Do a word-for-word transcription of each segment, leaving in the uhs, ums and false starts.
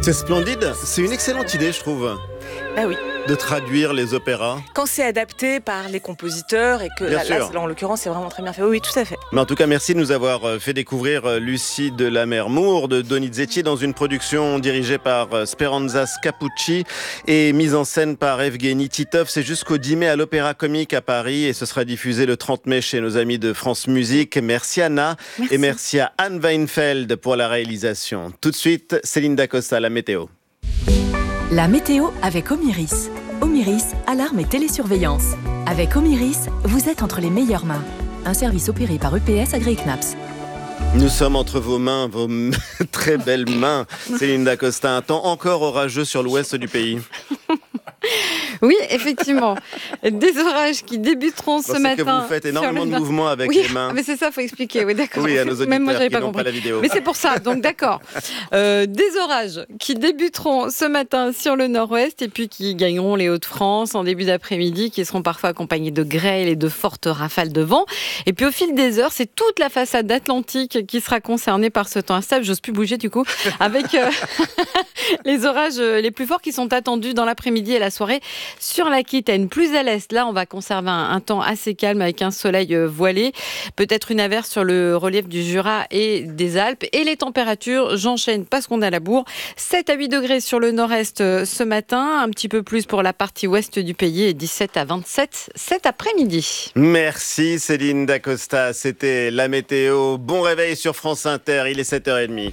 C'est splendide, c'est une excellente idée, je trouve. Bah oui. De traduire les opéras. Quand c'est adapté par les compositeurs et que Bien là, sûr. là, en l'occurrence, c'est vraiment très bien fait. Oui, oui, tout à fait. Mais en tout cas, merci de nous avoir fait découvrir Lucie de la Mer-Mour de Donizetti dans une production dirigée par Speranza Scapucci et mise en scène par Evgeny Titov. C'est jusqu'au dix mai à l'Opéra Comique à Paris et ce sera diffusé le trente mai chez nos amis de France Musique. Merci Anna Merci. Et merci à Anne Weinfeld pour la réalisation. Tout de suite, Céline Dacosta, la météo. La météo avec Omiris. Omiris, alarme et télésurveillance. Avec Omiris, vous êtes entre les meilleures mains. Un service opéré par E P S agréé C N A P S. Nous sommes entre vos mains, vos très belles mains. Céline Dacosta, un temps encore orageux sur l'ouest du pays. Oui, effectivement. Des orages qui débuteront ce bon, matin. Que vous faites énormément de le... mouvements avec oui, les mains. Mais c'est ça, il faut expliquer. Oui, d'accord. Oui, à nos auditeurs Même moi, j'avais qui pas n'ont compris. pas la vidéo. Mais c'est pour ça, donc d'accord. Euh, des orages qui débuteront ce matin sur le nord-ouest et puis qui gagneront les Hauts-de-France en début d'après-midi, qui seront parfois accompagnés de grêle et de fortes rafales de vent. Et puis au fil des heures, c'est toute la façade atlantique qui sera concernée par ce temps instable. J'ose plus bouger du coup, avec euh, les orages les plus forts qui sont attendus dans l'après-midi et la soirée sur l'Aquitaine. Plus à l'est, là, on va conserver un, un temps assez calme avec un soleil euh, voilé. Peut-être une averse sur le relief du Jura et des Alpes. Et les températures, j'enchaîne parce qu'on a la bourre. sept à huit degrés sur le nord-est euh, ce matin. Un petit peu plus pour la partie ouest du pays et dix-sept à vingt-sept cet après-midi. Merci Céline Dacosta. C'était la météo. Bon réveil sur France Inter. Il est sept heures trente.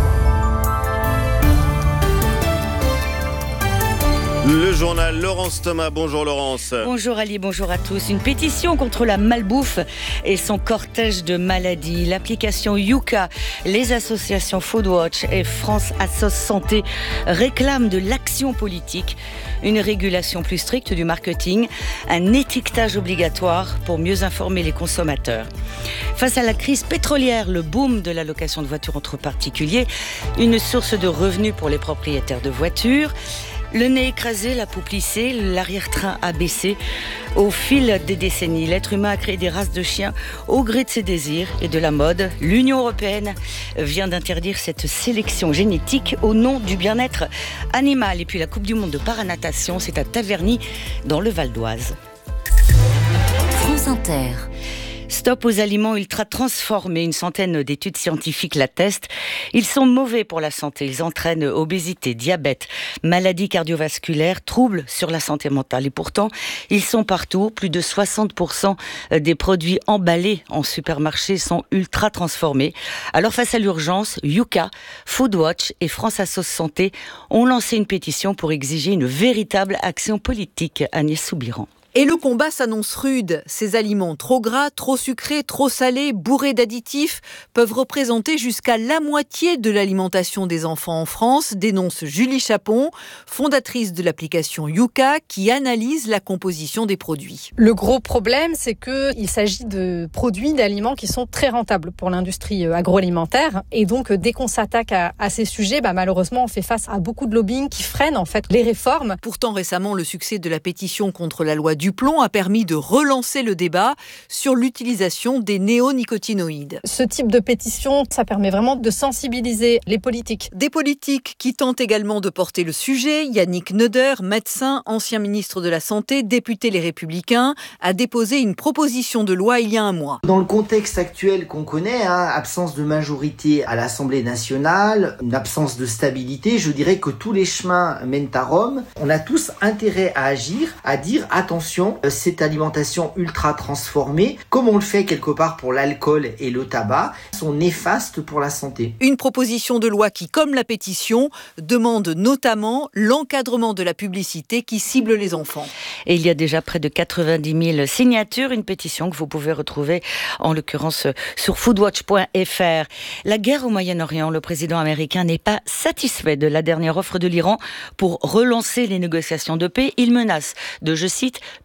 Le journal Laurence Thomas. Bonjour Laurence. Bonjour Ali, bonjour à tous. Une pétition contre la malbouffe et son cortège de maladies. L'application Yuka, les associations Foodwatch et France Assos Santé réclament de l'action politique, une régulation plus stricte du marketing, un étiquetage obligatoire pour mieux informer les consommateurs. Face à la crise pétrolière, le boom de la location de voitures entre particuliers, une source de revenus pour les propriétaires de voitures. Le nez écrasé, la peau plissée, l'arrière-train abaissé. Au fil des décennies, l'être humain a créé des races de chiens au gré de ses désirs et de la mode. L'Union européenne vient d'interdire cette sélection génétique au nom du bien-être animal. Et puis la Coupe du Monde de paranatation, c'est à Taverny, dans le Val d'Oise. France Inter. Stop aux aliments ultra transformés. Une centaine d'études scientifiques l'attestent. Ils sont mauvais pour la santé. Ils entraînent obésité, diabète, maladies cardiovasculaires, troubles sur la santé mentale. Et pourtant, ils sont partout. Plus de soixante pour cent des produits emballés en supermarché sont ultra transformés. Alors face à l'urgence, Yuka, Foodwatch et France Assos Santé ont lancé une pétition pour exiger une véritable action politique. Agnès Soubiran. Et le combat s'annonce rude. Ces aliments trop gras, trop sucrés, trop salés, bourrés d'additifs peuvent représenter jusqu'à la moitié de l'alimentation des enfants en France, dénonce Julie Chapon, fondatrice de l'application Yuka, qui analyse la composition des produits. Le gros problème, c'est qu'il s'agit de produits, d'aliments qui sont très rentables pour l'industrie agroalimentaire. Et donc, dès qu'on s'attaque à, à ces sujets, bah, malheureusement, on fait face à beaucoup de lobbying qui freinent en fait les réformes. Pourtant, récemment, le succès de la pétition contre la loi Duplon a permis de relancer le débat sur l'utilisation des néonicotinoïdes. Ce type de pétition, ça permet vraiment de sensibiliser les politiques. Des politiques qui tentent également de porter le sujet. Yannick Neuder, médecin, ancien ministre de la Santé, député Les Républicains, a déposé une proposition de loi il y a un mois. Dans le contexte actuel qu'on connaît, hein, absence de majorité à l'Assemblée nationale, une absence de stabilité, je dirais que tous les chemins mènent à Rome. On a tous intérêt à agir, à dire attention, cette alimentation ultra transformée, comme on le fait quelque part pour l'alcool et le tabac, sont néfastes pour la santé. Une proposition de loi qui, comme la pétition, demande notamment l'encadrement de la publicité qui cible les enfants. Et il y a déjà près de quatre-vingt-dix mille signatures, une pétition que vous pouvez retrouver en l'occurrence sur foodwatch point f r. La guerre au Moyen-Orient, le président américain n'est pas satisfait de la dernière offre de l'Iran pour relancer les négociations de paix. Il menace de, je cite,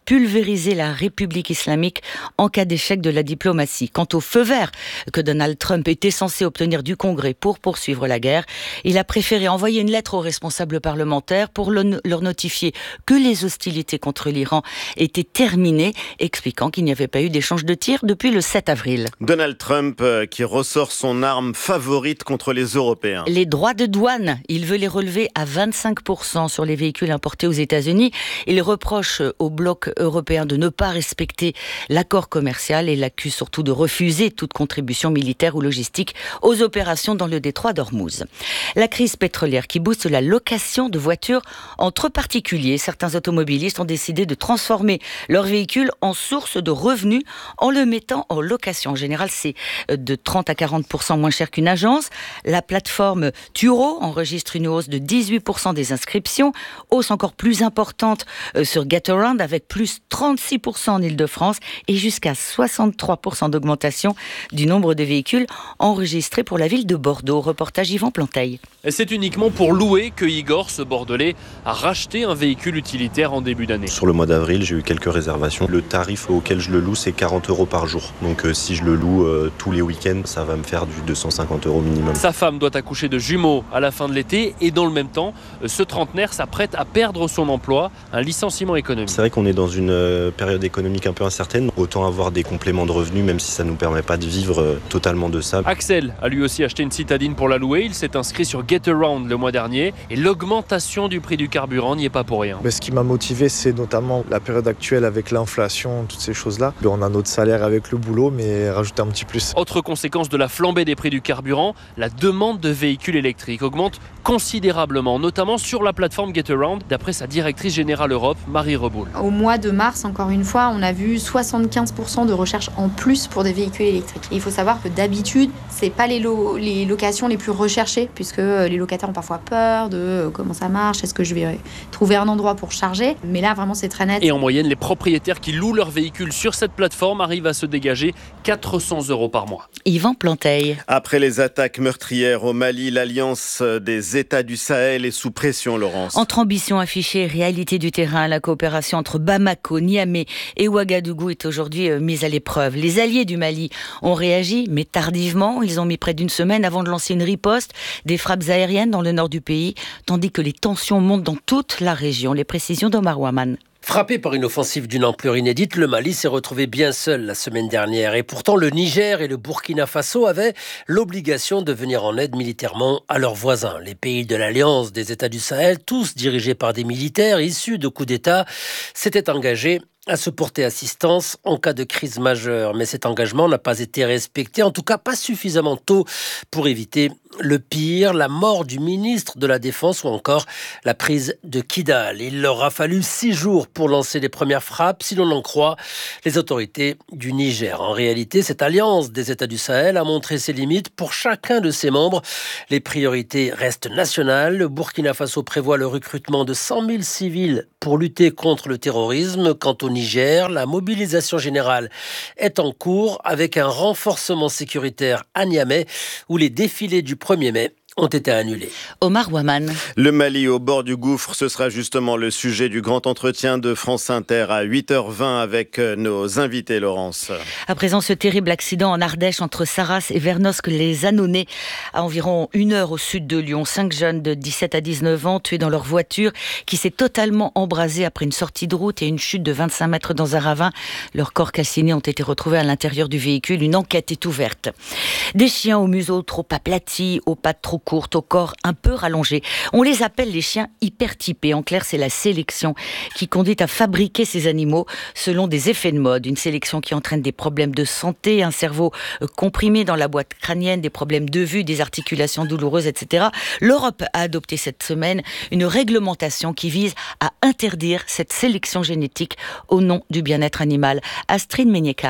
pulvériser la République islamique en cas d'échec de la diplomatie. Quant au feu vert que Donald Trump était censé obtenir du Congrès pour poursuivre la guerre, il a préféré envoyer une lettre aux responsables parlementaires pour leur notifier que les hostilités contre l'Iran étaient terminées, expliquant qu'il n'y avait pas eu d'échange de tirs depuis le sept avril. Donald Trump euh, qui ressort son arme favorite contre les Européens. Les droits de douane, il veut les relever à vingt-cinq pour cent sur les véhicules importés aux États-Unis. Il reproche au bloc européen de ne pas respecter l'accord commercial et l'accuse surtout de refuser toute contribution militaire ou logistique aux opérations dans le détroit d'Ormuz. La crise pétrolière qui booste la location de voitures entre particuliers. Certains automobilistes ont décidé de transformer leur véhicule en source de revenus en le mettant en location. En général, c'est de trente à quarante pour cent moins cher qu'une agence. La plateforme Turo enregistre une hausse de dix-huit pour cent des inscriptions, hausse encore plus importante sur Getaround avec plus trente-six pour cent en Ile-de-France et jusqu'à soixante-trois pour cent d'augmentation du nombre de véhicules enregistrés pour la ville de Bordeaux. Reportage Yvan Planteil. Et c'est uniquement pour louer que Igor, ce Bordelais, a racheté un véhicule utilitaire en début d'année. Sur le mois d'avril, j'ai eu quelques réservations. Le tarif auquel je le loue, c'est quarante euros par jour. Donc euh, si je le loue euh, tous les week-ends, ça va me faire du deux cent cinquante euros minimum. Sa femme doit accoucher de jumeaux à la fin de l'été et dans le même temps, ce trentenaire s'apprête à perdre son emploi, un licenciement économique. C'est vrai qu'on est dans une euh, période économique un peu incertaine. Autant avoir des compléments de revenus, même si ça ne nous permet pas de vivre euh, totalement de ça. Axel a lui aussi acheté une citadine pour la louer. Il s'est inscrit sur Getaround le mois dernier et l'augmentation du prix du carburant n'y est pas pour rien. Mais ce qui m'a motivé, c'est notamment la période actuelle avec l'inflation, toutes ces choses-là. On a notre salaire avec le boulot, mais rajouter un petit plus. Autre conséquence de la flambée des prix du carburant, la demande de véhicules électriques augmente considérablement, notamment sur la plateforme Getaround, d'après sa directrice générale Europe, Marie Reboul. Au mois de mars, encore une fois, on a vu soixante-quinze pour cent de recherche en plus pour des véhicules électriques. Et il faut savoir que d'habitude, c'est pas les, lo- les locations les plus recherchées, puisque les locataires ont parfois peur de comment ça marche, est-ce que je vais trouver un endroit pour charger. Mais là, vraiment, c'est très net. Et en moyenne, les propriétaires qui louent leurs véhicules sur cette plateforme arrivent à se dégager quatre cents euros par mois. Yvan Planteil. Après les attaques meurtrières au Mali, l'Alliance des États du Sahel est sous pression, Laurence. Entre ambition affichée et réalité du terrain, la coopération entre Bamako, Niamey et Ouagadougou est aujourd'hui mise à l'épreuve. Les alliés du Mali ont réagi, mais tardivement. Ils ont mis près d'une semaine avant de lancer une riposte, des frappes aériennes dans le nord du pays, tandis que les tensions montent dans toute la région. Les précisions d'Omar Ouaman. Frappé par une offensive d'une ampleur inédite, le Mali s'est retrouvé bien seul la semaine dernière. Et pourtant, le Niger et le Burkina Faso avaient l'obligation de venir en aide militairement à leurs voisins. Les pays de l'Alliance des États du Sahel, tous dirigés par des militaires issus de coups d'État, s'étaient engagés à se porter assistance en cas de crise majeure. Mais cet engagement n'a pas été respecté, en tout cas pas suffisamment tôt pour éviter le pire, la mort du ministre de la Défense ou encore la prise de Kidal. Il leur a fallu six jours pour lancer les premières frappes, si l'on en croit les autorités du Niger. En réalité, cette alliance des États du Sahel a montré ses limites pour chacun de ses membres. Les priorités restent nationales. Le Burkina Faso prévoit le recrutement de cent mille civils pour lutter contre le terrorisme. Quant au Niger, la mobilisation générale est en cours avec un renforcement sécuritaire à Niamey où les défilés du premier mai ont été annulés. Omar Ouaman. Le Mali au bord du gouffre, ce sera justement le sujet du grand entretien de France Inter à huit heures vingt avec nos invités, Laurence. À présent, ce terrible accident en Ardèche entre Sarras et Vernosque-les-Annonay, à environ une heure au sud de Lyon. Cinq jeunes de dix-sept à dix-neuf ans tués dans leur voiture qui s'est totalement embrasée après une sortie de route et une chute de vingt-cinq mètres dans un ravin. Leurs corps calcinés ont été retrouvés à l'intérieur du véhicule. Une enquête est ouverte. Des chiens au museau trop aplati, aux pattes trop courtes, au corps un peu rallongé. On les appelle les chiens hypertypés. En clair, c'est la sélection qui conduit à fabriquer ces animaux selon des effets de mode. Une sélection qui entraîne des problèmes de santé, un cerveau comprimé dans la boîte crânienne, des problèmes de vue, des articulations douloureuses, et cetera. L'Europe a adopté cette semaine une réglementation qui vise à interdire cette sélection génétique au nom du bien-être animal. Astrid Meignet-Carne.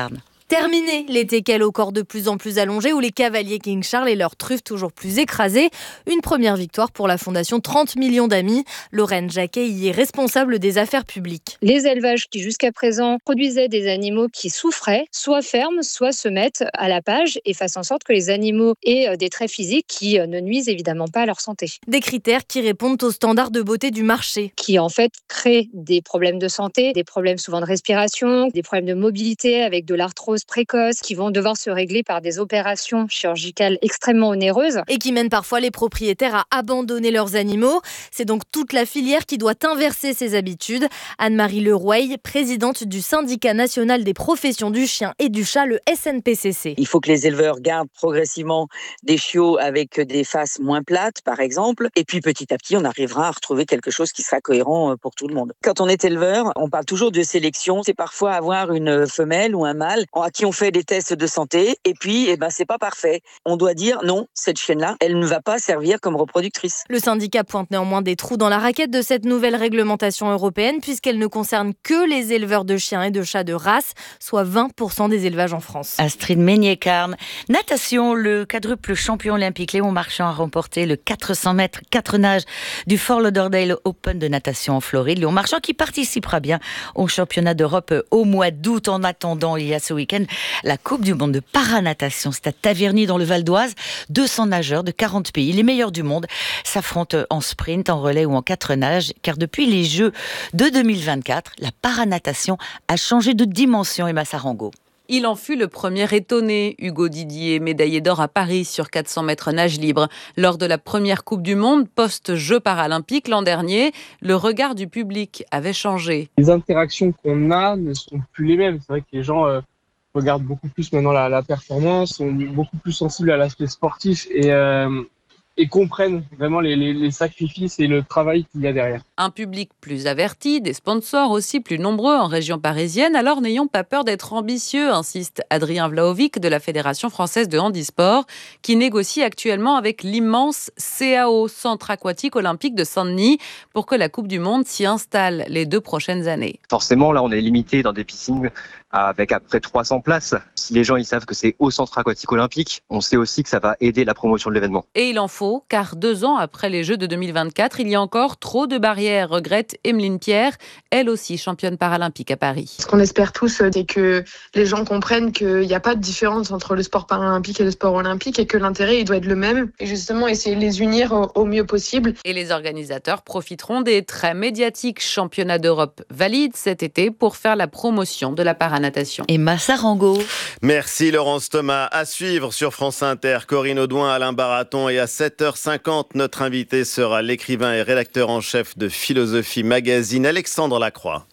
Terminé les teckels au corps de plus en plus allongé ou les cavaliers King Charles et leurs truffes toujours plus écrasées. Une première victoire pour la fondation trente millions d'amis. Lorraine Jacquet y est responsable des affaires publiques. Les élevages qui jusqu'à présent produisaient des animaux qui souffraient, soit ferment, soit se mettent à la page et fassent en sorte que les animaux aient des traits physiques qui ne nuisent évidemment pas à leur santé. Des critères qui répondent aux standards de beauté du marché. Qui en fait créent des problèmes de santé, des problèmes souvent de respiration, des problèmes de mobilité avec de l'arthrose précoces qui vont devoir se régler par des opérations chirurgicales extrêmement onéreuses. Et qui mènent parfois les propriétaires à abandonner leurs animaux. C'est donc toute la filière qui doit inverser ses habitudes. Anne-Marie Leroy, présidente du syndicat national des professions du chien et du chat, le S N P C C. Il faut que les éleveurs gardent progressivement des chiots avec des faces moins plates, par exemple. Et puis petit à petit, on arrivera à retrouver quelque chose qui sera cohérent pour tout le monde. Quand on est éleveur, on parle toujours de sélection. C'est parfois avoir une femelle ou un mâle à qui on fait des tests de santé et puis eh ben, c'est pas parfait. On doit dire non, cette chienne-là, elle ne va pas servir comme reproductrice. Le syndicat pointe néanmoins des trous dans la raquette de cette nouvelle réglementation européenne puisqu'elle ne concerne que les éleveurs de chiens et de chats de race, soit vingt pour cent des élevages en France. Astrid Meignet-Carne. Natation, le quadruple champion olympique Léon Marchand a remporté le quatre cents mètres quatre nages du Fort Lauderdale Open de natation en Floride. Léon Marchand qui participera bien au championnat d'Europe au mois d'août. En attendant, il y a ce week-end la Coupe du monde de paranatation. C'est à Taverny dans le Val d'Oise. deux cents nageurs de quarante pays, les meilleurs du monde, s'affrontent en sprint, en relais ou en quatre nages. Car depuis les Jeux de deux mille vingt-quatre, la paranatation a changé de dimension. Emma Sarango. Il en fut le premier étonné. Hugo Didier, médaillé d'or à Paris sur quatre cents mètres nage libre. Lors de la première Coupe du Monde, post-Jeux paralympiques l'an dernier, le regard du public avait changé. Les interactions qu'on a ne sont plus les mêmes. C'est vrai que les gens euh, regardent beaucoup plus maintenant la, la performance, sont beaucoup plus sensibles à l'aspect sportif et... Euh et comprennent vraiment les, les, les sacrifices et le travail qu'il y a derrière. Un public plus averti, des sponsors aussi plus nombreux en région parisienne, alors n'ayons pas peur d'être ambitieux, insiste Adrien Vlahovic de la Fédération française de handisport, qui négocie actuellement avec l'immense C A O, Centre aquatique olympique de Saint-Denis, pour que la Coupe du Monde s'y installe les deux prochaines années. Forcément, là, on est limité dans des piscines avec à peu près trois cents places. Si les gens ils savent que c'est au Centre aquatique olympique, on sait aussi que ça va aider la promotion de l'événement. Et il en faut, car deux ans après les Jeux de deux mille vingt-quatre, il y a encore trop de barrières, regrette Emeline Pierre, elle aussi championne paralympique à Paris. Ce qu'on espère tous, c'est que les gens comprennent qu'il n'y a pas de différence entre le sport paralympique et le sport olympique et que l'intérêt il doit être le même. Et justement, essayer de les unir au, au mieux possible. Et les organisateurs profiteront des très médiatiques championnats d'Europe valides cet été pour faire la promotion de la paranatation. Emma Sarango. Merci Laurence Thomas. À suivre sur France Inter, Corinne Audouin, Alain Baraton et à sept heures cinquante, notre invité sera l'écrivain et rédacteur en chef de Philosophie Magazine, Alexandre Lacroix.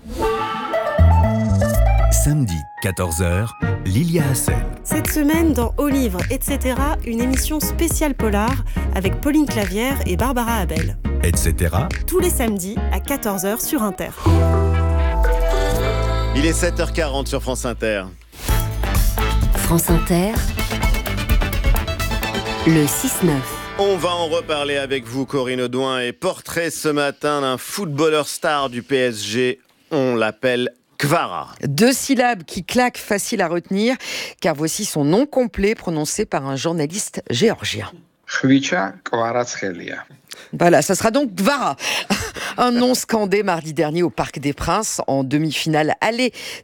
Samedi, quatorze heures, Lilia Hassel. Cette semaine, dans Au Livre, et cetera, une émission spéciale polar avec Pauline Clavière et Barbara Abel. et cetera. Tous les samedis à quatorze heures sur Inter. Il est sept heures quarante sur France Inter. France Inter, le six neuf. On va en reparler avec vous, Corinne Audouin, et portrait ce matin d'un footballeur star du P S G. On l'appelle Kvara. Deux syllabes qui claquent, facile à retenir, car voici son nom complet prononcé par un journaliste géorgien. Voilà, ça sera donc Kvara. Un nom scandé mardi dernier au Parc des Princes en demi-finale aller